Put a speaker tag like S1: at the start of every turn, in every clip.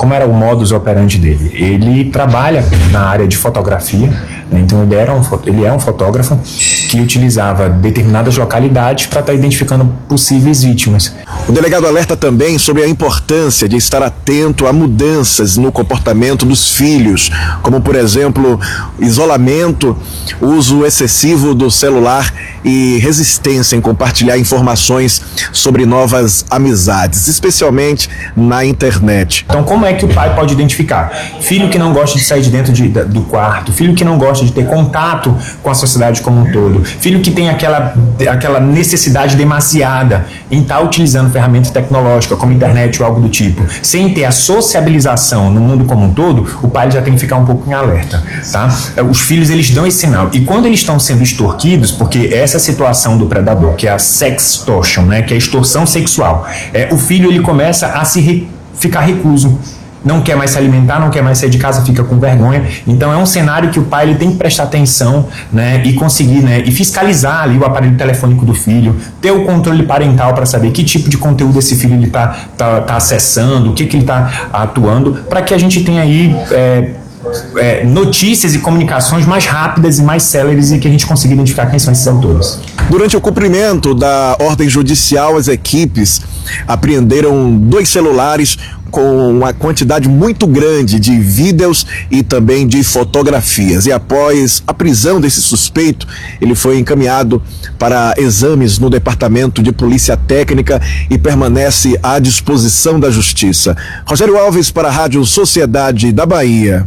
S1: como era o modus operandi dele? Ele trabalha na área de fotografia, né? Então ele é um fotógrafo que utilizava determinadas localidades para estar identificando possíveis vítimas.
S2: O delegado alerta também sobre a importância de estar atento a mudanças no comportamento dos filhos, como, por exemplo, isolamento, uso excessivo do celular e resistência em compartilhar informações sobre novas amizades, especialmente na internet.
S1: Então, como é que o pai pode identificar? Filho que não gosta de sair de dentro do quarto, filho que não gosta de ter contato com a sociedade como um todo, filho que tem aquela necessidade demasiada em estar utilizando ferramenta tecnológica como internet ou algo do tipo, sem ter a sociabilização no mundo como um todo, o pai já tem que ficar um pouco em alerta, tá? Os filhos, eles dão esse sinal. E quando eles estão sendo extorquidos, porque essa situação do predador, que é a sextortion, né, que é a extorsão sexual, o filho, ele começa a ficar recluso, não quer mais se alimentar, não quer mais sair de casa, fica com vergonha. Então é um cenário que o pai, ele tem que prestar atenção, né, e conseguir, né, e fiscalizar ali o aparelho telefônico do filho, ter o controle parental para saber que tipo de conteúdo esse filho ele tá acessando, o que ele está atuando, para que a gente tenha aí notícias e comunicações mais rápidas e mais céleres e que a gente consiga identificar quem são esses autores.
S2: Durante o cumprimento da ordem judicial, as equipes apreenderam 2 celulares com uma quantidade muito grande de vídeos e também de fotografias. E após a prisão desse suspeito, ele foi encaminhado para exames no Departamento de Polícia Técnica e permanece à disposição da Justiça. Rogério Alves para a Rádio Sociedade da Bahia.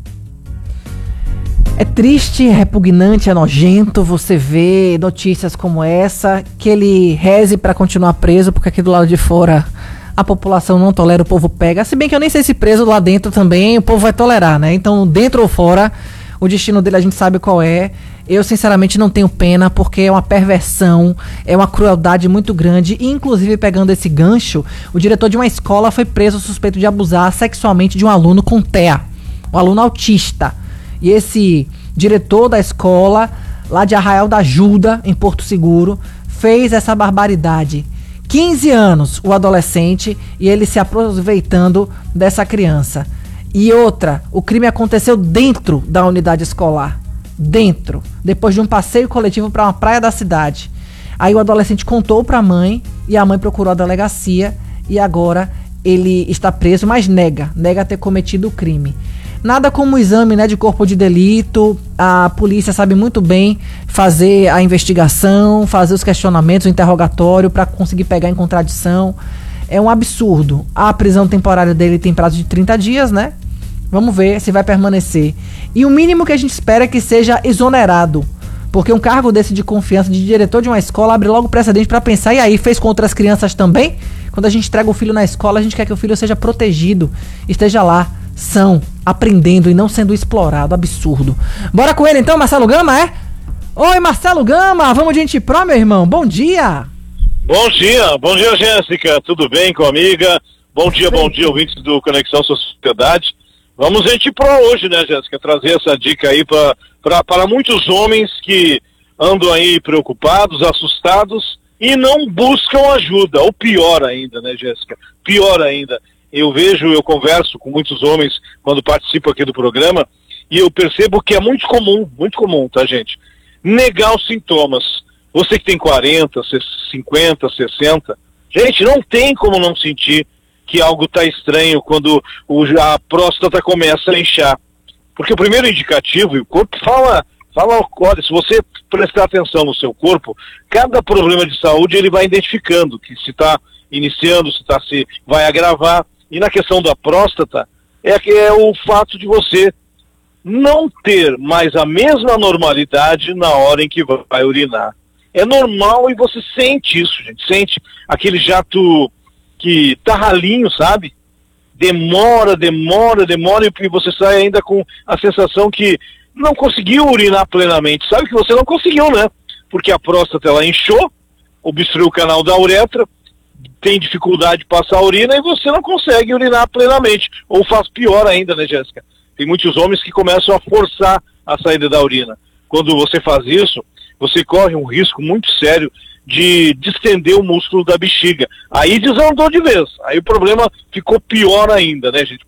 S3: É triste, é repugnante, é nojento você ver notícias como essa, que ele reze para continuar preso, porque aqui do lado de fora a população não tolera, o povo pega. Se bem que eu nem sei se preso lá dentro também o povo vai tolerar, né? Então, dentro ou fora, o destino dele a gente sabe qual é. Eu, sinceramente, não tenho pena, porque é uma perversão, é uma crueldade muito grande. E, inclusive, pegando esse gancho, o diretor de uma escola foi preso suspeito de abusar sexualmente de um aluno com TEA, um aluno autista. E esse diretor da escola, lá de Arraial da Ajuda, em Porto Seguro, fez essa barbaridade. 15 anos o adolescente e ele se aproveitando dessa criança. E outra, o crime aconteceu dentro da unidade escolar. Dentro. Depois de um passeio coletivo para uma praia da cidade. Aí o adolescente contou para a mãe e a mãe procurou a delegacia e agora ele está preso, mas nega ter cometido o crime. Nada como o exame, né, de corpo de delito. A polícia sabe muito bem fazer a investigação, fazer os questionamentos, o interrogatório para conseguir pegar em contradição. É um absurdo. A prisão temporária dele tem prazo de 30 dias, né? Vamos ver se vai permanecer. E o mínimo que a gente espera é que seja exonerado. Porque um cargo desse de confiança de diretor de uma escola abre logo precedente para pensar, e aí, fez com outras crianças também? Quando a gente entrega o filho na escola, a gente quer que o filho seja protegido, esteja lá, aprendendo e não sendo explorado. Absurdo. Bora com ele então, Marcelo Gama, é? Oi, Marcelo Gama, vamos de gente pro, meu irmão, bom dia.
S4: Bom dia, Jéssica, tudo bem com a amiga? Bom dia, ouvintes do Conexão Sociedade. Vamos gente pro hoje, né, Jéssica, trazer essa dica aí para muitos homens que andam aí preocupados, assustados e não buscam ajuda, ou pior ainda, né, Jéssica, pior ainda. Eu converso com muitos homens quando participo aqui do programa e eu percebo que é muito comum, tá, gente? Negar os sintomas. Você que tem 40, 50, 60, gente, não tem como não sentir que algo tá estranho quando a próstata começa a inchar. Porque o primeiro indicativo, e o corpo fala, olha, se você prestar atenção no seu corpo, cada problema de saúde ele vai identificando, que se está iniciando, se vai agravar. E na questão da próstata, é o fato de você não ter mais a mesma normalidade na hora em que vai urinar. É normal e você sente isso, gente. Sente aquele jato que tá ralinho, sabe? Demora e você sai ainda com a sensação que não conseguiu urinar plenamente. Sabe que você não conseguiu, né? Porque a próstata, ela inchou, obstruiu o canal da uretra, tem dificuldade de passar a urina e você não consegue urinar plenamente. Ou faz pior ainda, né, Jéssica? Tem muitos homens que começam a forçar a saída da urina. Quando você faz isso, você corre um risco muito sério de distender o músculo da bexiga. Aí desandou de vez. Aí o problema ficou pior ainda, né, gente?